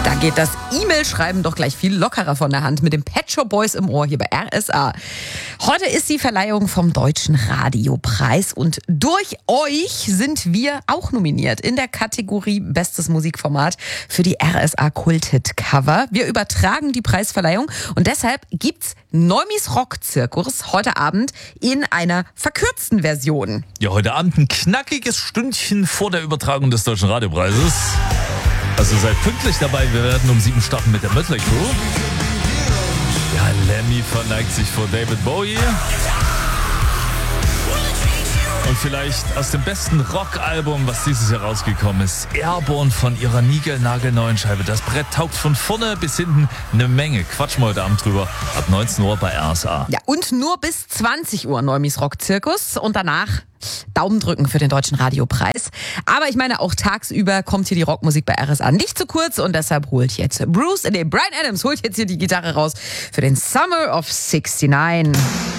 Da geht das E-Mail-Schreiben doch gleich viel lockerer von der Hand mit dem Pet Shop Boys im Ohr hier bei RSA. Heute ist die Verleihung vom Deutschen Radiopreis und durch euch sind wir auch nominiert in der Kategorie Bestes Musikformat für die RSA Kulthit Cover. Wir übertragen die Preisverleihung und deshalb gibt's Neumis Rockzirkus heute Abend in einer verkürzten Version. Ja, heute Abend ein knackiges Stündchen vor der Übertragung des Deutschen Radiopreises. Also seid pünktlich dabei, wir werden um 7 starten mit der Mötley Crüe. Ja, Lemmy verneigt sich vor David Bowie. Und vielleicht aus dem besten Rockalbum, was dieses Jahr rausgekommen ist, Airborne von ihrer niegelnagelneuen Scheibe. Das Brett taugt von vorne bis hinten eine Menge. Quatschen wir heute Abend drüber. Ab 19 Uhr bei RSA. Ja, und nur bis 20 Uhr Neumis Rockzirkus und danach Daumen drücken für den Deutschen Radiopreis. Aber ich meine, auch tagsüber kommt hier die Rockmusik bei RSA nicht zu kurz und deshalb Brian Adams holt jetzt hier die Gitarre raus für den Summer of 69.